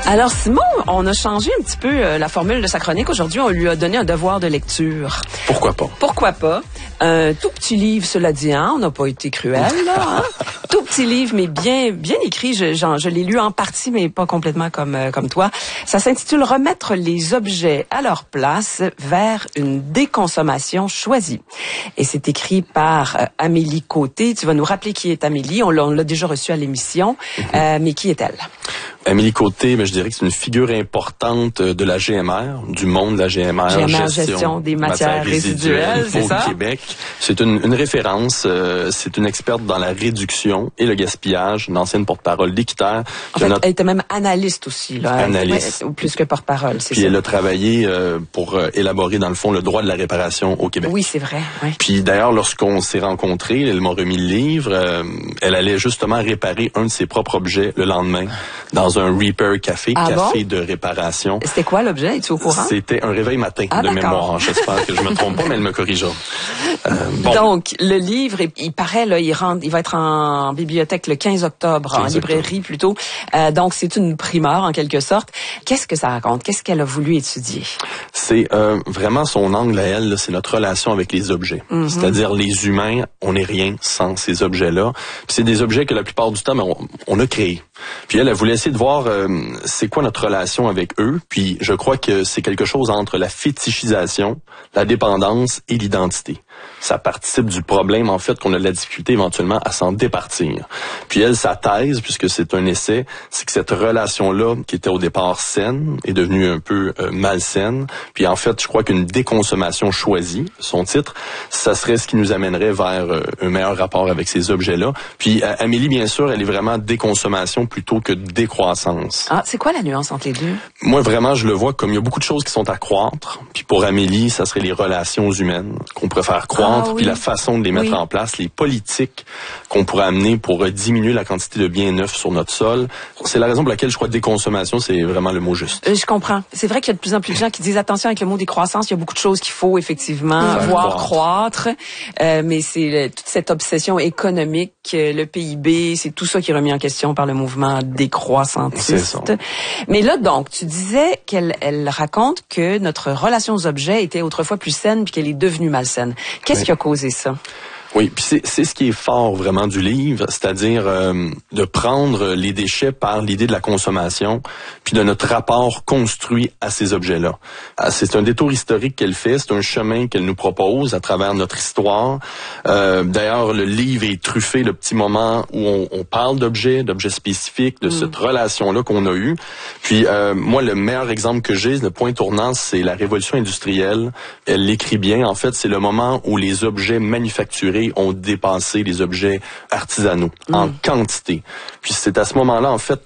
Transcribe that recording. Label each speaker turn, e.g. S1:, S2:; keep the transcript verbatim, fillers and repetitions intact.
S1: Alors Simon, on a changé un petit peu euh, la formule de sa chronique. Aujourd'hui, on lui a donné un devoir de lecture.
S2: Pourquoi pas?
S1: Pourquoi pas? Un tout petit livre, cela dit, hein? On n'a pas été cruel, là. Hein? Tout petit livre, mais bien bien écrit. Je, je, je l'ai lu en partie, mais pas complètement comme euh, comme toi. Ça s'intitule « Remettre les objets à leur place vers une déconsommation choisie ». Et c'est écrit par euh, Amélie Côté. Tu vas nous rappeler qui est Amélie. On l'a, on l'a déjà reçue à l'émission. Mm-hmm. euh, mais qui est-elle?
S2: Amélie Côté, ben, je dirais que c'est une figure importante de la G M R, du monde de la G M R,
S1: G M R
S2: gestion,
S1: gestion des matières, matières résiduelles, résiduelles c'est ça?
S2: Au Québec. C'est une, une référence, euh, c'est une experte dans la réduction et le gaspillage, une ancienne porte-parole d'Équiterre.
S1: En fait, notre... elle était même analyste aussi, là.
S2: Analyste.
S1: Ou plus que porte-parole, c'est
S2: Puis
S1: ça.
S2: elle a travaillé euh, pour euh, élaborer, dans le fond, le droit de la réparation au Québec.
S1: Oui, c'est vrai. Oui.
S2: Puis d'ailleurs, lorsqu'on s'est rencontrés, elle m'a remis le livre, euh, elle allait justement réparer un de ses propres objets le lendemain dans un Repair Café,
S1: ah
S2: café
S1: bon?
S2: de réparation.
S1: C'était quoi l'objet? Es-tu au courant?
S2: C'était un réveil matin
S1: ah,
S2: de
S1: d'accord.
S2: mémoire. J'espère que je me trompe pas, mais elle me corrigera.
S1: Euh, bon. Donc, le livre, il paraît, là, il, rentre, il va être en bibliothèque le quinze octobre, en librairie plutôt. Euh, donc, c'est une primeur, en quelque sorte. Qu'est-ce que ça raconte? Qu'est-ce qu'elle a voulu étudier?
S2: C'est euh, vraiment son angle à elle, là, c'est notre relation avec les objets. Mm-hmm. C'est-à-dire, les humains, on n'est rien sans ces objets-là. Puis c'est des objets que la plupart du temps, on, on a créés. Puis elle, elle voulait essayer de voir euh, c'est quoi notre relation avec eux. Puis je crois que c'est quelque chose entre la fétichisation, la dépendance et l'identité. Ça participe du problème, en fait, qu'on a de la difficulté éventuellement à s'en départir. Puis elle, sa thèse, puisque c'est un essai, c'est que cette relation-là, qui était au départ saine, est devenue un peu euh, malsaine. Puis en fait, je crois qu'une déconsommation choisie, son titre, ça serait ce qui nous amènerait vers euh, un meilleur rapport avec ces objets-là. Puis euh, Amélie, bien sûr, elle est vraiment déconsommation plutôt que décroissance.
S1: Ah, c'est quoi la nuance entre les deux?
S2: Moi, vraiment, je le vois comme il y a beaucoup de choses qui sont à croître. Puis pour Amélie, ça serait les relations humaines qu'on pourrait faire croître, ah, oui. Puis la façon de les mettre oui. en place, les politiques qu'on pourrait amener pour diminuer la quantité de biens neufs sur notre sol. C'est la raison pour laquelle je crois que déconsommation, c'est vraiment le mot juste.
S1: Euh, je comprends. C'est vrai qu'il y a de plus en plus de gens qui disent attention avec le mot décroissance, il y a beaucoup de choses qu'il faut effectivement oui. voir croître. croître. Euh, mais c'est le, toute cette obsession économique, le P I B, c'est tout ça qui est remis en question par le mouvement décroissantiste. Mais là, donc, tu disais qu'elle elle raconte que notre relation aux objets était autrefois plus saine puis qu'elle est devenue malsaine. Qu'est-ce oui. qui a causé ça?
S2: Oui, puis c'est, c'est ce qui est fort vraiment du livre, c'est-à-dire euh, de prendre les déchets par l'idée de la consommation, puis de notre rapport construit à ces objets-là. C'est un détour historique qu'elle fait, c'est un chemin qu'elle nous propose à travers notre histoire. Euh, d'ailleurs, le livre est truffé de petits moments où on, on parle d'objets, d'objets spécifiques, de mmh. cette relation-là qu'on a eue. Puis euh, moi, le meilleur exemple que j'ai, le point tournant, c'est la révolution industrielle. Elle l'écrit bien, en fait, c'est le moment où les objets manufacturés ont dépassé les objets artisanaux mmh. en quantité. Puis c'est à ce moment-là, en fait,